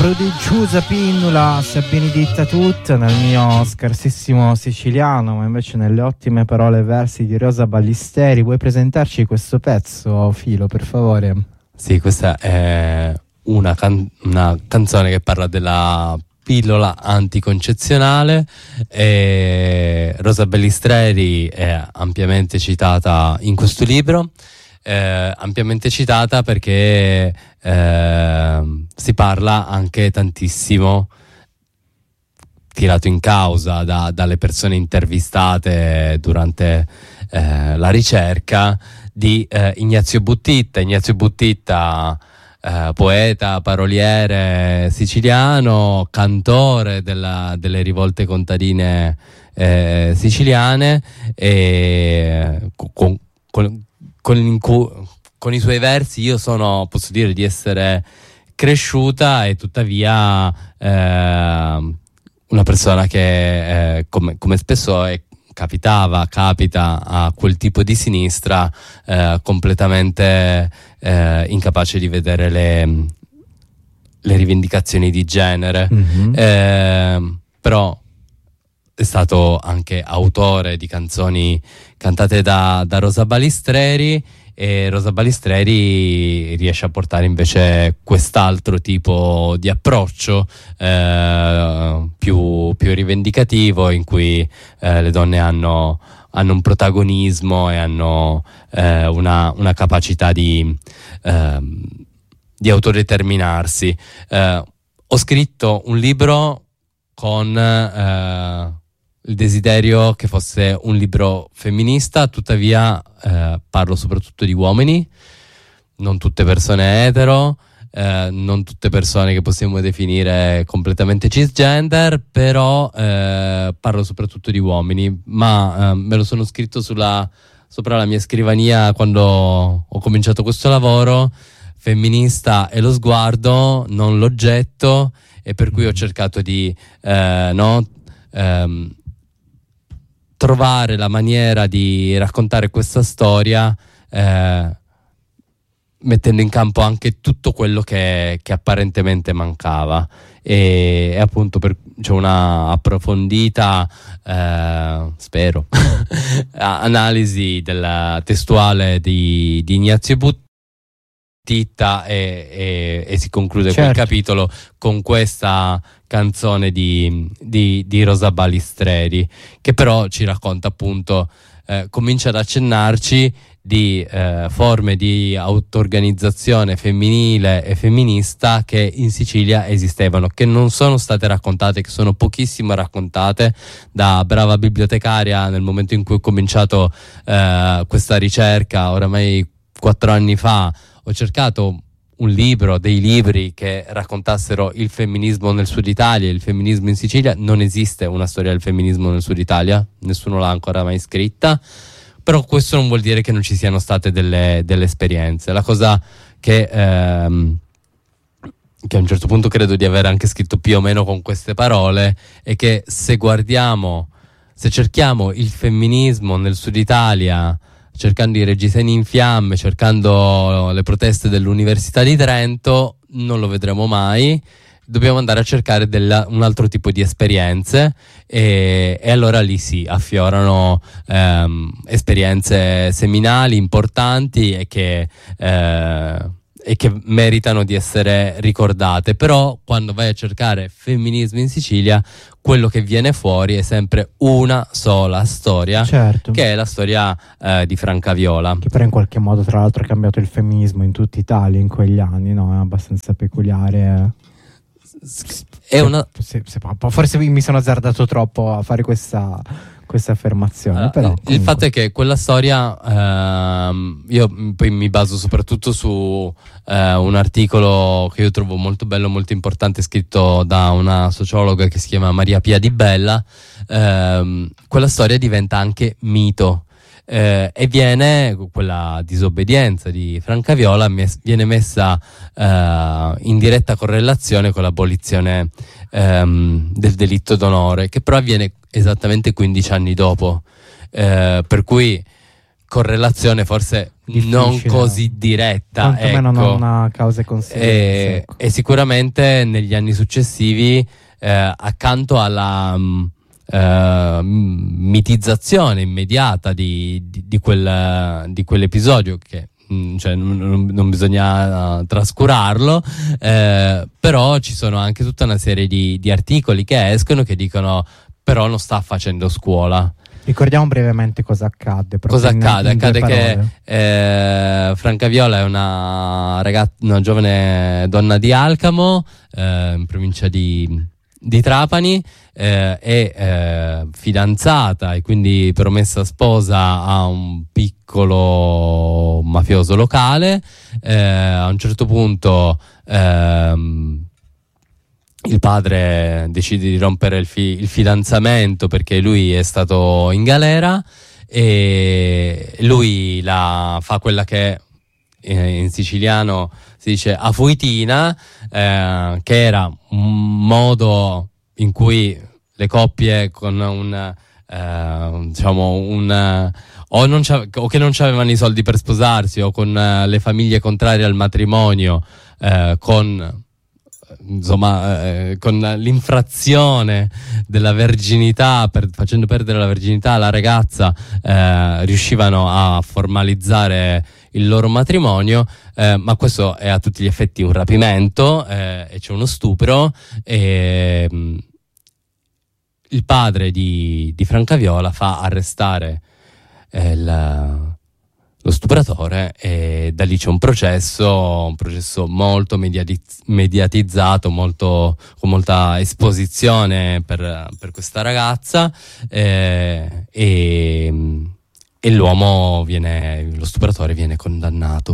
Prodigiosa pinnula, sia beneditta tutta nel mio scarsissimo siciliano, ma invece nelle ottime parole e versi di Rosa Ballisteri. Vuoi presentarci questo pezzo, Filo, per favore? Sì, questa è una canzone che parla della pillola anticoncezionale. Rosa Ballisteri è ampiamente citata in questo libro. Ampiamente citata perché si parla anche tantissimo, tirato in causa dalle persone intervistate durante la ricerca, di Ignazio Buttitta. Ignazio Buttitta, poeta, paroliere siciliano, cantore delle rivolte contadine siciliane, e con i suoi versi io posso dire di essere cresciuta, e tuttavia una persona che come spesso capita a quel tipo di sinistra, completamente incapace di vedere le rivendicazioni di genere. Però è stato anche autore di canzoni cantate da Rosa Balistreri, e Rosa Balistreri riesce a portare invece quest'altro tipo di approccio più rivendicativo, in cui le donne hanno un protagonismo e hanno una capacità di autodeterminarsi. Ho scritto un libro con il desiderio che fosse un libro femminista, tuttavia parlo soprattutto di uomini, non tutte persone etero, non tutte persone che possiamo definire completamente cisgender, però parlo soprattutto di uomini, ma me lo sono scritto sopra la mia scrivania quando ho cominciato questo lavoro. Femminista è lo sguardo, non l'oggetto, e per cui ho cercato di trovare la maniera di raccontare questa storia, mettendo in campo anche tutto quello che apparentemente mancava, e appunto c'è una approfondita, spero, analisi della testuale di Ignazio Buttitta, e si conclude quel capitolo con questa canzone di Rosa Balistreri, che però ci racconta appunto, comincia ad accennarci di forme di auto-organizzazione femminile e femminista che in Sicilia esistevano, che non sono state raccontate, che sono pochissimo raccontate. Da brava bibliotecaria, nel momento in cui ho cominciato questa ricerca, oramai 4 anni fa, ho cercato dei libri che raccontassero il femminismo nel Sud Italia, il femminismo in Sicilia. Non esiste una storia del femminismo nel Sud Italia, nessuno l'ha ancora mai scritta, però questo non vuol dire che non ci siano state delle esperienze. La cosa che a un certo punto credo di aver anche scritto più o meno con queste parole è che se cerchiamo il femminismo nel Sud Italia, cercando i Reggiseni in fiamme, cercando le proteste dell'Università di Trento, non lo vedremo mai. Dobbiamo andare a cercare un altro tipo di esperienze, e allora lì sì, affiorano esperienze seminali, importanti, e che meritano di essere ricordate. Però quando vai a cercare femminismo in Sicilia, quello che viene fuori è sempre una sola storia, che è la storia di Francaviola, che però in qualche modo tra l'altro ha cambiato il femminismo in tutta Italia in quegli anni, no? È abbastanza peculiare. Forse mi sono azzardato troppo a fare questa affermazione, però il fatto è che quella storia, io poi mi baso soprattutto su un articolo che io trovo molto bello, molto importante, scritto da una sociologa che si chiama Maria Pia Di Bella. Quella storia diventa anche mito, e quella disobbedienza di Francaviola viene messa in diretta correlazione con l'abolizione del delitto d'onore, che però avviene esattamente 15 anni dopo, per cui correlazione forse non così diretta, quantomeno ecco. non una causa e conseguenza, ecco. E sicuramente negli anni successivi, accanto alla mitizzazione immediata di quell'episodio, che cioè, non bisogna trascurarlo, però ci sono anche tutta una serie di articoli che escono che dicono però non sta facendo scuola. Ricordiamo brevemente cosa accade. Cosa accade? Accade che Franca Viola è una giovane donna di Alcamo, in provincia di Trapani, è fidanzata e quindi promessa sposa a un piccolo mafioso locale. A un certo punto il padre decide di rompere il fidanzamento perché lui è stato in galera, e lui fa quella che in siciliano si dice afuitina, che era un modo in cui le coppie con o che non avevano i soldi per sposarsi, o con le famiglie contrarie al matrimonio, con l'infrazione della verginità, facendo perdere la verginità alla ragazza, riuscivano a formalizzare il loro matrimonio, ma questo è a tutti gli effetti un rapimento, e c'è uno stupro, e il padre di Franca Viola fa arrestare lo stupratore, e da lì c'è un processo molto mediatizzato, con molta esposizione per questa ragazza, e lo stupratore viene condannato.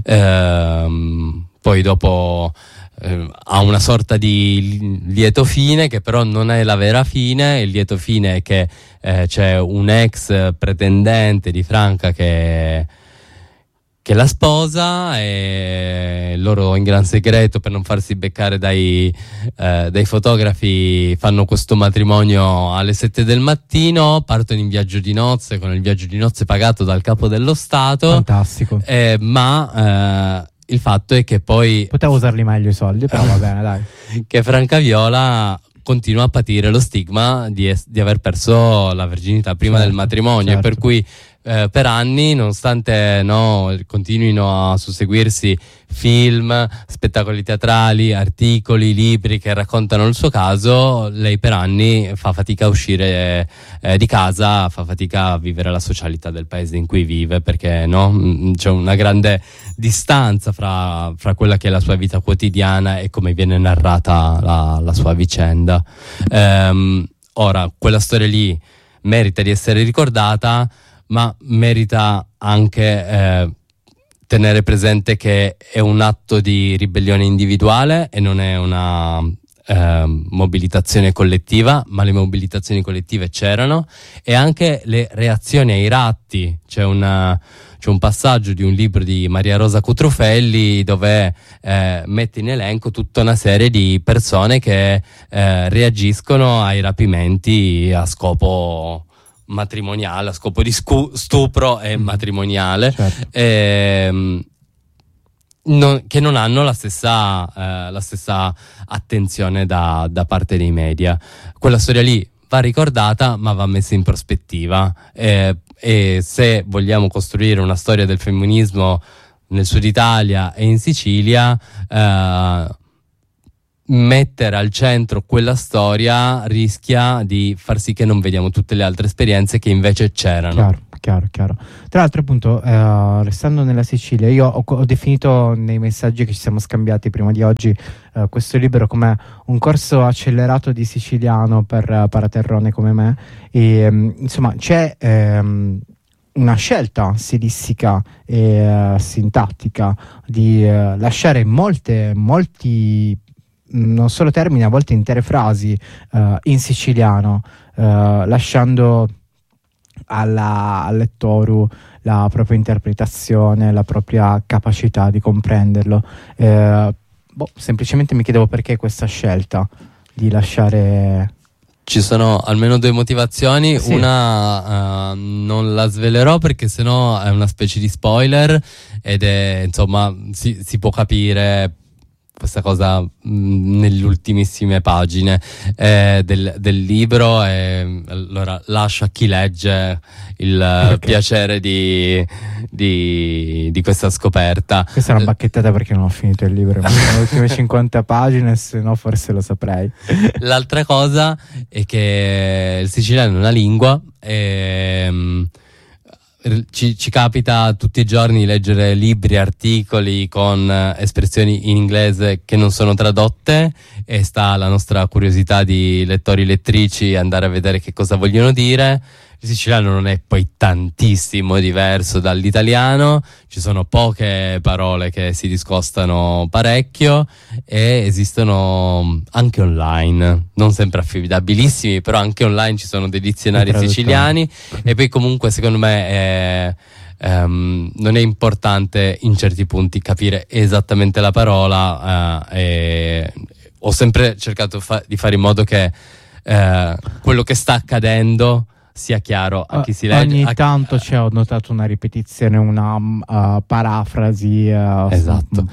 Poi dopo ha una sorta di lieto fine, che però non è la vera fine. Il lieto fine è che c'è un ex pretendente di Franca che la sposa, e loro in gran segreto, per non farsi beccare dai fotografi, fanno questo matrimonio alle 7 del mattino, partono in viaggio di nozze, con il viaggio di nozze pagato dal capo dello Stato. Fantastico. Ma il fatto è che poi potevo usarli meglio i soldi, però va bene, dai. Che Franca Viola continua a patire lo stigma di aver perso la verginità prima del matrimonio, certo. Per cui per anni, nonostante continuino a susseguirsi film, spettacoli teatrali, articoli, libri che raccontano il suo caso, lei per anni fa fatica a uscire di casa, fa fatica a vivere la socialità del paese in cui vive, perché c'è una grande distanza fra quella che è la sua vita quotidiana e come viene narrata la sua vicenda. Ora, quella storia lì merita di essere ricordata, ma merita anche tenere presente che è un atto di ribellione individuale e non è una mobilitazione collettiva, ma le mobilitazioni collettive c'erano, e anche le reazioni ai ratti. C'è un passaggio di un libro di Maria Rosa Cutrufelli dove mette in elenco tutta una serie di persone che reagiscono ai rapimenti a scopo matrimoniale, a scopo di stupro e matrimoniale, certo. Che non hanno la stessa attenzione da parte dei media. Quella storia lì va ricordata, ma va messa in prospettiva, e se vogliamo costruire una storia del femminismo nel Sud Italia e in Sicilia, mettere al centro quella storia rischia di far sì che non vediamo tutte le altre esperienze che invece c'erano. Chiaro. Tra l'altro, appunto, restando nella Sicilia, io ho definito nei messaggi che ci siamo scambiati prima di oggi questo libro come un corso accelerato di siciliano per paraterrone come me, e insomma c'è una scelta stilistica e sintattica di lasciare molti non solo termini, a volte intere frasi in siciliano, lasciando al lettore la propria interpretazione, la propria capacità di comprenderlo. Semplicemente mi chiedevo perché questa scelta di lasciare Ci sono almeno due motivazioni. Sì. Una non la svelerò perché sennò è una specie di spoiler, ed è, insomma, si può capire questa cosa nelle ultimissime pagine del libro, e allora lascio a chi legge il piacere di questa scoperta. Questa è una bacchettata perché non ho finito il libro, ma sono le ultime 50 pagine, se no forse lo saprei. L'altra cosa è che il siciliano è una lingua e ci capita tutti i giorni di leggere libri, articoli con espressioni in inglese che non sono tradotte, e sta alla nostra curiosità di lettori lettrici andare a vedere che cosa vogliono dire. Il siciliano non è poi tantissimo diverso dall'italiano, ci sono poche parole che si discostano parecchio, e esistono anche online, non sempre affidabilissimi, però anche online ci sono dei dizionari siciliani. E poi comunque secondo me non è importante in certi punti capire esattamente la parola, e ho sempre cercato di fare in modo che quello che sta accadendo sia chiaro a chi si legge. Ogni tanto ho notato una ripetizione, una parafrasi. Esatto,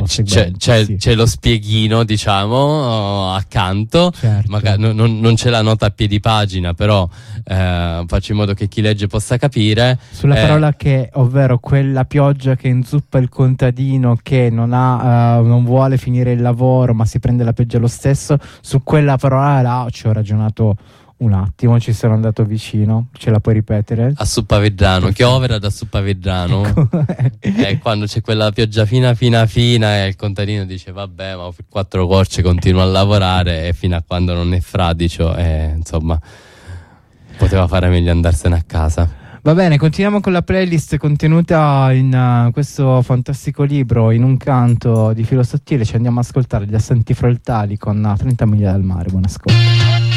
c'è lo spieghino, diciamo, accanto. Certo. Magari non c'è la nota a piedi pagina, però faccio in modo che chi legge possa capire. Sulla parola che, ovvero quella pioggia che inzuppa il contadino che non vuole finire il lavoro ma si prende la pioggia lo stesso, su quella parola là ci ho ragionato un attimo, ci sono andato vicino. Ce la puoi ripetere? A Suppavedrano, Chiovera da Suppavedrano. Quando c'è quella pioggia fina e il contadino dice vabbè, ma per 4 gocce continuo a lavorare, e fino a quando non è fradicio, insomma, poteva fare meglio andarsene a casa. Va bene, continuiamo con la playlist contenuta in questo fantastico libro, In un canto di filo sottile. Ci andiamo ad ascoltare gli Assenti Frontali con 30 miglia dal mare. Buon ascolto.